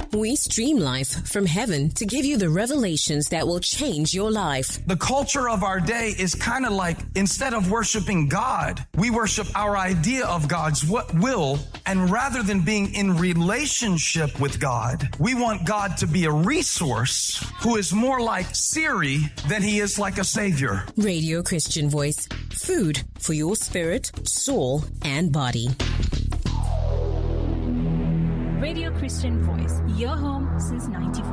We stream life from heaven to give you the revelations that will change your life. The culture of our day is kind of like, instead of worshiping God, we worship our idea of God's will. And rather than being in relationship with God, we want God to be a resource who is more like Siri than he is like a savior. Radio Christian Voice. Food for your spirit, soul, and body. Radio Christian Voice, your home since 94.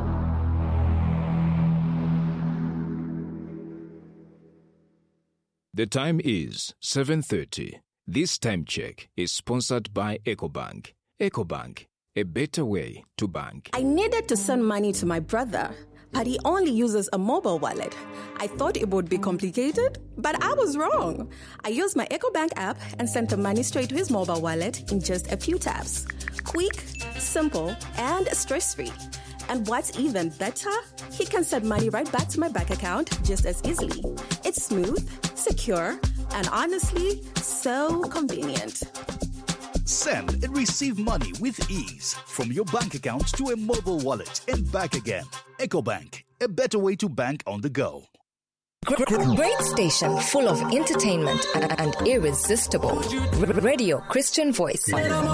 The time is 7:30. This time check is sponsored by EcoBank. EcoBank, a better way to bank. I needed to send money to my brother, but he only uses a mobile wallet. I thought it would be complicated, but I was wrong. I used my EcoBank app and sent the money straight to his mobile wallet in just a few taps. Quick, simple, and stress-free. And what's even better, he can send money right back to my bank account just as easily. It's smooth, secure, and honestly, so convenient. Send and receive money with ease from your bank account to a mobile wallet and back again. EcoBank, a better way to bank on the go. Great station full of entertainment and irresistible. Radio Christian Voice.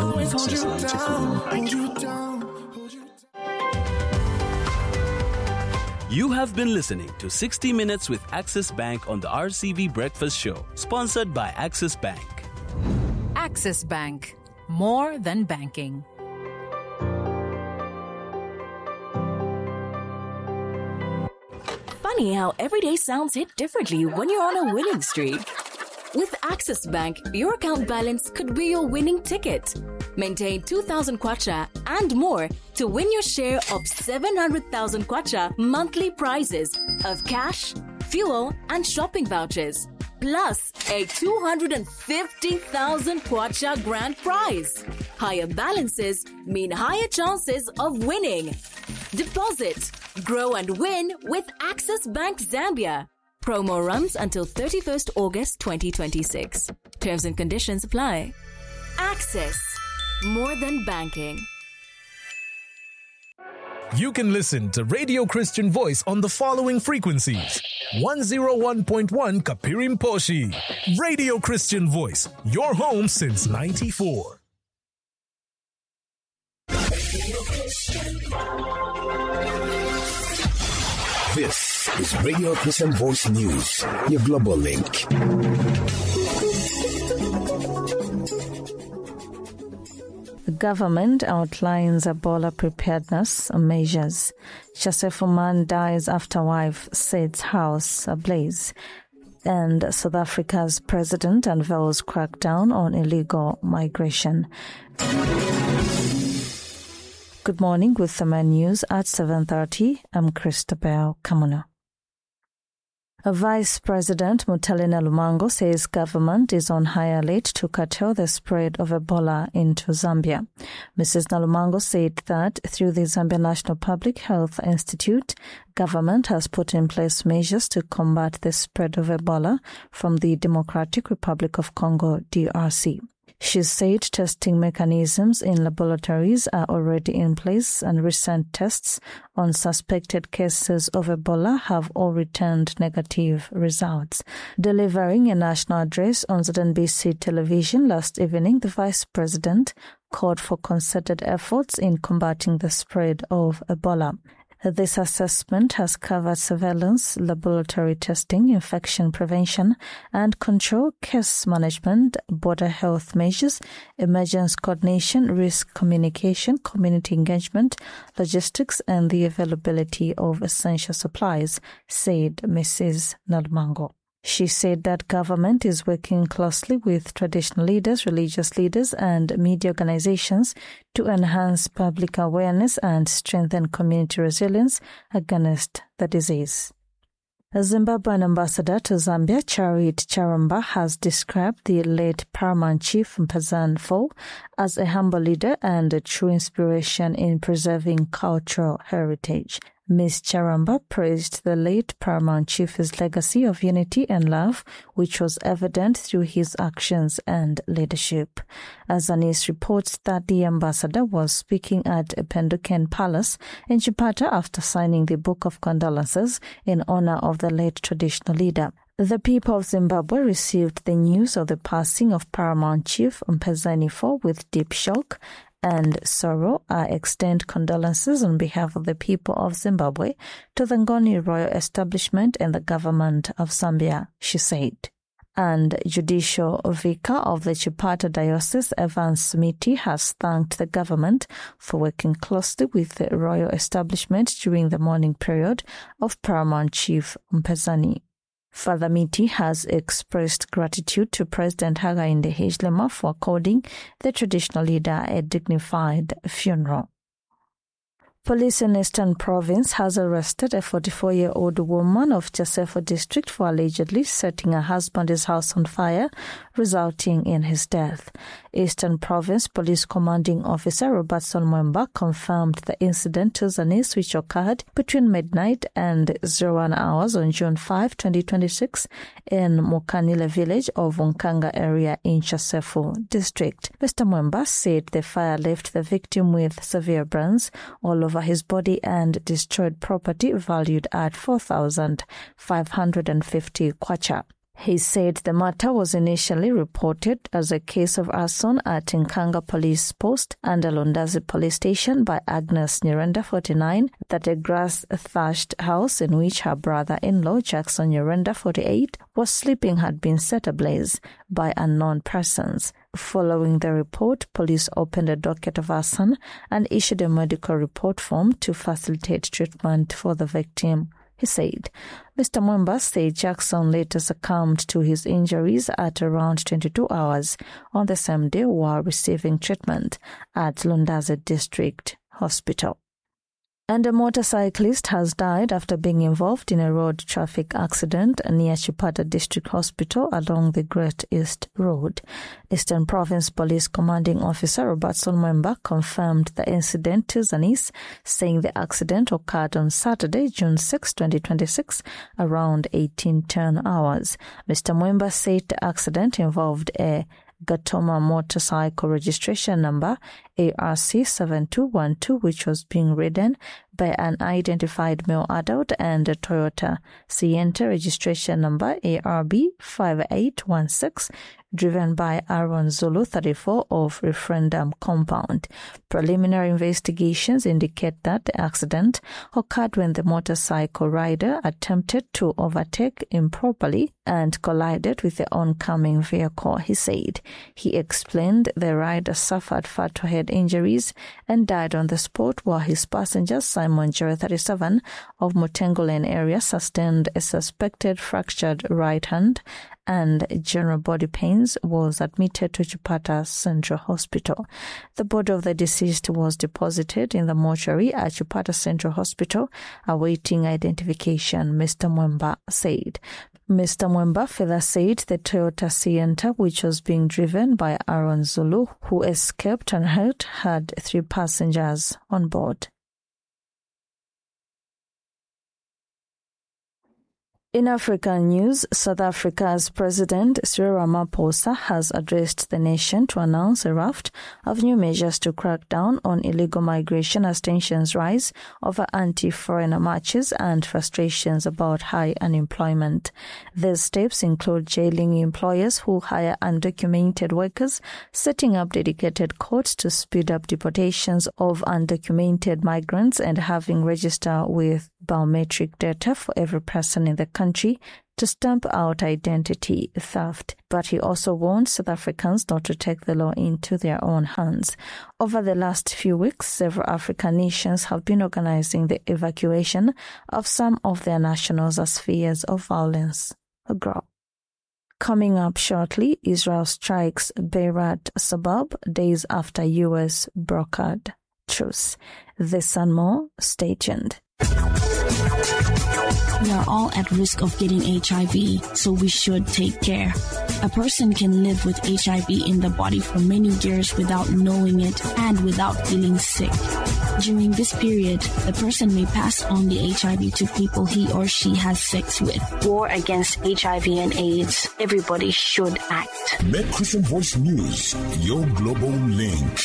You have been listening to 60 Minutes with Access Bank on the RCV Breakfast Show, sponsored by Access Bank. Access Bank, more than banking. Funny how every day sounds hit differently when you're on a winning streak. With Access Bank, your account balance could be your winning ticket. Maintain 2,000 kwacha and more to win your share of 700,000 kwacha monthly prizes of cash, fuel, and shopping vouchers, plus a 250,000 kwacha grand prize. Higher balances mean higher chances of winning. Deposit, grow and win with Access Bank Zambia. Promo runs until 31st August 2026. Terms and conditions apply. Access, more than banking. You can listen to Radio Christian Voice on the following frequencies. 101.1 Kapirim Poshi. Radio Christian Voice, your home since 94. This is Radio Christian Voice News, your global link. The government outlines Ebola preparedness measures. Chasefuman dies after wife sets house ablaze. And South Africa's president unveils crackdown on illegal migration. Good morning with the main news at 7:30. I'm Christabel Kamuna. Vice President Mutalina Lumango says government is on high alert to curtail the spread of Ebola into Zambia. Mrs. Nalumango said that through the Zambia National Public Health Institute, government has put in place measures to combat the spread of Ebola from the Democratic Republic of Congo, DRC. She said testing mechanisms in laboratories are already in place and recent tests on suspected cases of Ebola have all returned negative results. Delivering a national address on ZNBC television last evening, the Vice President called for concerted efforts in combating the spread of Ebola. This assessment has covered surveillance, laboratory testing, infection prevention and control, case management, border health measures, emergency coordination, risk communication, community engagement, logistics, and the availability of essential supplies, said Mrs. Nalmango. She said that government is working closely with traditional leaders, religious leaders, and media organizations to enhance public awareness and strengthen community resilience against the disease. A Zimbabwean ambassador to Zambia, Charit Charamba, has described the late Paramount Chief Mpazan Fo as a humble leader and a true inspiration in preserving cultural heritage. Ms. Charamba praised the late Paramount Chief's legacy of unity and love, which was evident through his actions and leadership. Azanis reports that the ambassador was speaking at Penduken Palace in Chipata after signing the Book of Condolences in honor of the late traditional leader. The people of Zimbabwe received the news of the passing of Paramount Chief Mpezani IV with deep shock and sorrow. I extend condolences on behalf of the people of Zimbabwe to the Ngoni royal establishment and the government of Zambia, she said. And Judicial Vicar of the Chipata Diocese, Evans Smiti, has thanked the government for working closely with the royal establishment during the mourning period of Paramount Chief Mpezani. Father Miti has expressed gratitude to President Hakainde Hichilema for according the traditional leader a dignified funeral. Police in Eastern Province has arrested a 44-year-old woman of Chasefo district for allegedly setting her husband's house on fire, resulting in his death. Eastern Province Police Commanding Officer Robertson Mwemba confirmed the incident to Zanis, which occurred between midnight and 01 hours on June 5, 2026 in Mukanile village of Unkanga area in Chasefo district. Mr. Mwemba said the fire left the victim with severe burns all over his body and destroyed property valued at 4,550 kwacha. He said the matter was initially reported as a case of arson at Nkanga Police Post and Londazi Police Station by Agnes Nyirenda, 49, that a grass-thatched house in which her brother-in-law, Jackson Nyirenda, 48, was sleeping had been set ablaze by unknown persons. Following the report, police opened a docket of arson and issued a medical report form to facilitate treatment for the victim. He said. Mr. Mwemba said Jackson later succumbed to his injuries at around 22 hours on the same day while receiving treatment at Londazi District Hospital. And a motorcyclist has died after being involved in a road traffic accident near Chipata District Hospital along the Great East Road. Eastern Province Police Commanding Officer Robertson Mwemba confirmed the incident to Zanis, saying the accident occurred on Saturday, June 6, 2026, around 18:10 hours. Mr. Mwemba said the accident involved a Gatoma motorcycle registration number ARC 7212, which was being ridden by an identified male adult, and a Toyota Sienta registration number ARB 5816, driven by Aaron Zulu, 34, of Referendum Compound. Preliminary investigations indicate that the accident occurred when the motorcycle rider attempted to overtake improperly and collided with the oncoming vehicle, he said. He explained the rider suffered fatal head injuries and died on the spot, while his passenger, Simon Jere, 37, of Mutengo Lane area, sustained a suspected fractured right hand and general body pains, was admitted to Chipata Central Hospital. The body of the deceased was deposited in the mortuary at Chipata Central Hospital, awaiting identification, Mr. Mwemba said. Mr. Mwemba further said the Toyota Sienta, which was being driven by Aaron Zulu, who escaped unhurt, had 3 passengers on board. In African news, South Africa's President Cyril Ramaphosa has addressed the nation to announce a raft of new measures to crack down on illegal migration as tensions rise over anti-foreigner marches and frustrations about high unemployment. These steps include jailing employers who hire undocumented workers, setting up dedicated courts to speed up deportations of undocumented migrants, and having register with biometric data for every person in the country to stamp out identity theft. But he also warned South Africans not to take the law into their own hands. Over the last few weeks, several African nations have been organizing the evacuation of some of their nationals as fears of violence grow. Coming up shortly, Israel strikes Beirut suburb days after U.S. brokered truce. This and more, stay tuned. We are all at risk of getting HIV, so we should take care. A person can live with HIV in the body for many years without knowing it and without feeling sick. During this period, the person may pass on the HIV to people he or she has sex with. War against HIV and AIDS. Everybody should act. Make Christian Voice News your global link.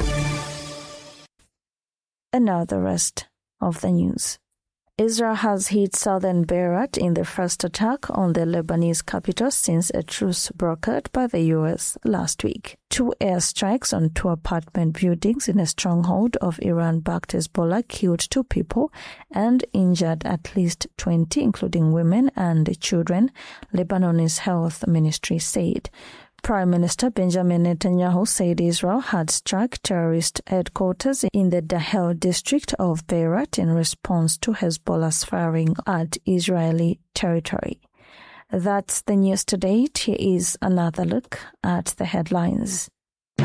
And now the rest of the news. Israel has hit southern Beirut in the first attack on the Lebanese capital since a truce brokered by the U.S. last week. 2 airstrikes on 2 apartment buildings in a stronghold of Iran-backed Hezbollah killed 2 people and injured at least 20, including women and children, Lebanon's health ministry said. Prime Minister Benjamin Netanyahu said Israel had struck terrorist headquarters in the Dahel district of Beirut in response to Hezbollah's firing at Israeli territory. That's the news to date. Here is another look at the headlines.